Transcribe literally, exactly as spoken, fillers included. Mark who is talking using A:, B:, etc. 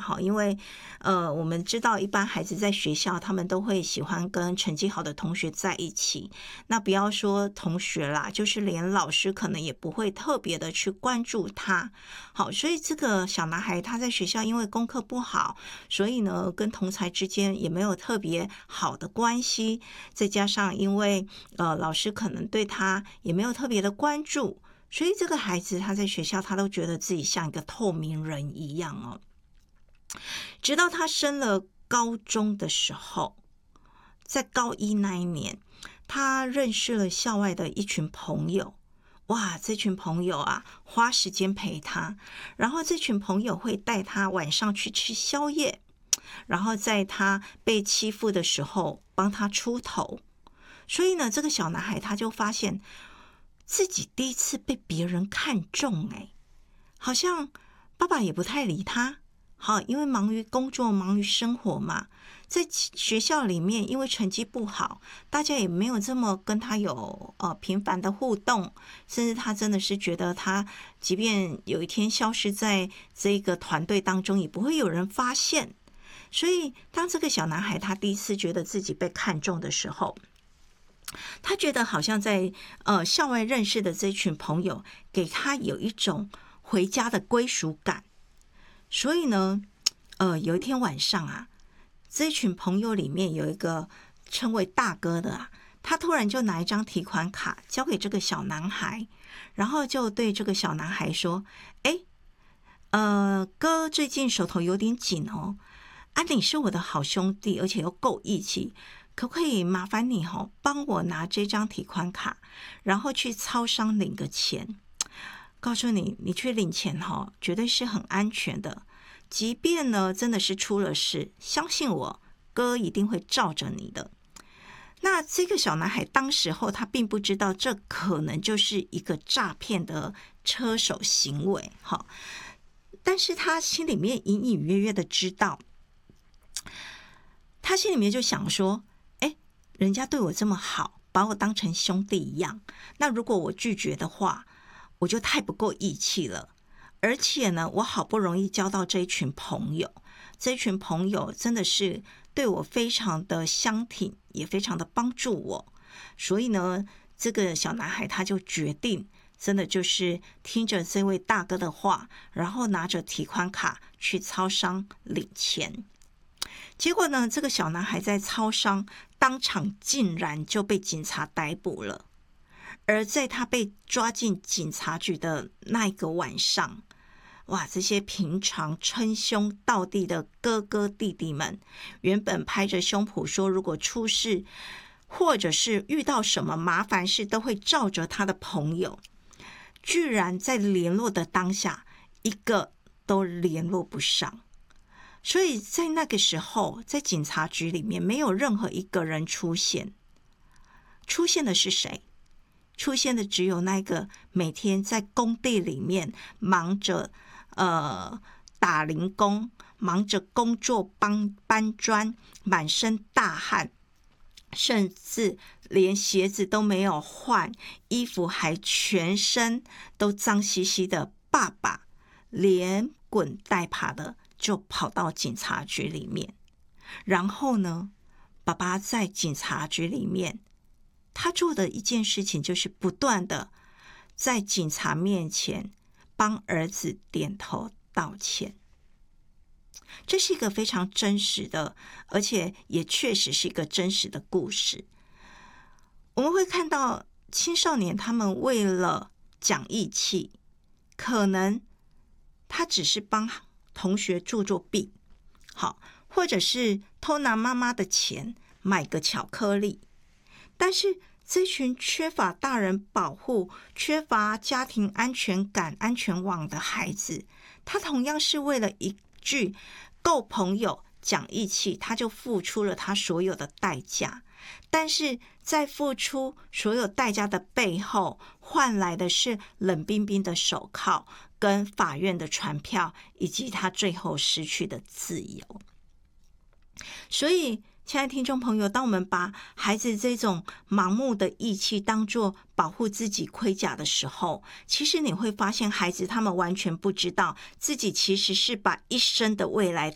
A: 哈，因为呃，我们知道一般孩子在学校，他们都会喜欢跟成绩好的同学在一起。那不要说同学啦，就是连老师可能也不会特别的去关注他。好，所以这个小男孩他在学校因为功课不好，所以呢，跟同才之间也没有特别好的关系。再加上因为呃，老师可能对他也没有特别的关注。所以这个孩子他在学校他都觉得自己像一个透明人一样哦。直到他升了高中的时候，在高一那一年，他认识了校外的一群朋友。哇，这群朋友啊，花时间陪他，然后这群朋友会带他晚上去吃宵夜，然后在他被欺负的时候帮他出头。所以呢，这个小男孩他就发现自己第一次被别人看中，哎，好像爸爸也不太理他。好，因为忙于工作，忙于生活嘛，在学校里面，因为成绩不好，大家也没有这么跟他有呃频繁的互动，甚至他真的是觉得他即便有一天消失在这个团队当中，也不会有人发现。所以，当这个小男孩他第一次觉得自己被看中的时候，他觉得好像在呃校外认识的这群朋友给他有一种回家的归属感。所以呢，呃，有一天晚上啊，这群朋友里面有一个称为大哥的啊，他突然就拿一张提款卡交给这个小男孩，然后就对这个小男孩说：哎，呃，哥最近手头有点紧哦，啊，你是我的好兄弟，而且又够义气，可不可以麻烦你哦，帮我拿这张提款卡，然后去超商领个钱？告诉你，你去领钱哈，绝对是很安全的。即便呢真的是出了事，相信我，哥一定会罩着你的。那这个小男孩当时候他并不知道，这可能就是一个诈骗的车手行为哈，但是他心里面隐隐约约的知道，他心里面就想说，哎，人家对我这么好，把我当成兄弟一样，那如果我拒绝的话，我就太不够义气了。而且呢，我好不容易交到这一群朋友，这一群朋友真的是对我非常的相挺，也非常的帮助我。所以呢，这个小男孩他就决定，真的就是听着这位大哥的话，然后拿着提款卡去超商领钱。结果呢，这个小男孩在超商当场竟然就被警察逮捕了。而在他被抓进警察局的那一个晚上，哇，这些平常称兄道弟的哥哥弟弟们，原本拍着胸脯说如果出事或者是遇到什么麻烦事都会罩着他的朋友，居然在联络的当下一个都联络不上。所以在那个时候，在警察局里面没有任何一个人出现。出现的是谁？出现的只有那个每天在工地里面忙着呃打零工，忙着工作搬搬砖，满身大汗，甚至连鞋子都没有换，衣服还全身都脏兮兮的爸爸，连滚带爬的就跑到警察局里面。然后呢，爸爸在警察局里面他做的一件事情就是不断的在警察面前帮儿子点头道歉。这是一个非常真实的，而且也确实是一个真实的故事。我们会看到青少年他们为了讲义气，可能他只是帮同学做作弊，好，或者是偷拿妈妈的钱买个巧克力。但是这群缺乏大人保护、缺乏家庭安全感、安全网的孩子，他同样是为了一句够朋友、讲义气，他就付出了他所有的代价。但是在付出所有代价的背后，换来的是冷冰冰的手铐、跟法院的传票，以及他最后失去的自由。所以亲爱的听众朋友，当我们把孩子这种盲目的义气当作保护自己盔甲的时候，其实你会发现孩子他们完全不知道自己其实是把一生的未来